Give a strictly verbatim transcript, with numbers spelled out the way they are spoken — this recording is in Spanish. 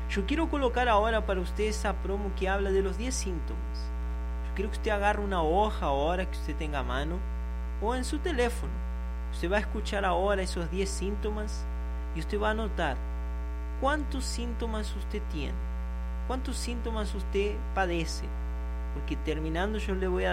Yo quiero colocar ahora para usted esa promo que habla de los diez síntomas. Yo quiero que usted agarre una hoja ahora que usted tenga a mano o en su teléfono. Usted va a escuchar ahora esos diez síntomas y usted va a anotar cuántos síntomas usted tiene, cuántos síntomas usted padece, porque terminando yo le voy a